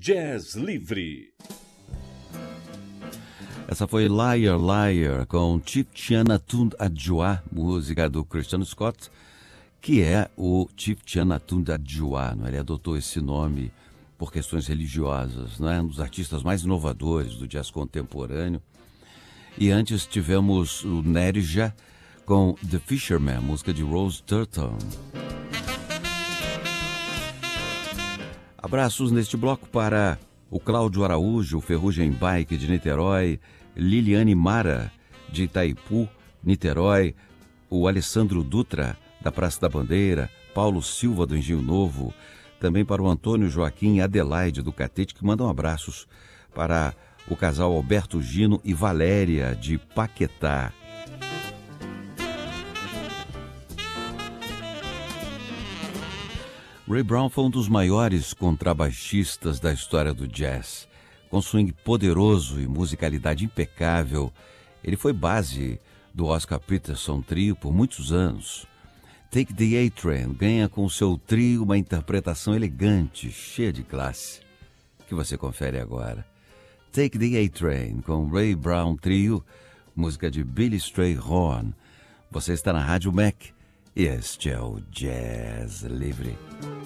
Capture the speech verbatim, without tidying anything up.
Jazz Livre. Essa foi Liar Liar com Chiftiana Tund Adjoa, música do Christian Scott, que é o Chiftiana Tund Adjoa. Ele adotou esse nome por questões religiosas, né? Um dos artistas mais inovadores do jazz contemporâneo. E antes tivemos o Nerja com The Fisherman, música de Rose Turton. Abraços neste bloco para o Cláudio Araújo, Ferrugem Bike de Niterói, Liliane Mara de Itaipu, Niterói, o Alessandro Dutra da Praça da Bandeira, Paulo Silva do Engenho Novo, também para o Antônio Joaquim e Adelaide do Catete, que mandam abraços para o casal Alberto Gino e Valéria de Paquetá. Ray Brown foi um dos maiores contrabaixistas da história do jazz. Com swing poderoso e musicalidade impecável, ele foi base do Oscar Peterson Trio por muitos anos. Take the A-Train ganha com seu trio uma interpretação elegante, cheia de classe, que você confere agora. Take the A-Train com Ray Brown Trio, música de Billy Strayhorn. Você está na Rádio Mac e este é o Jazz Livre.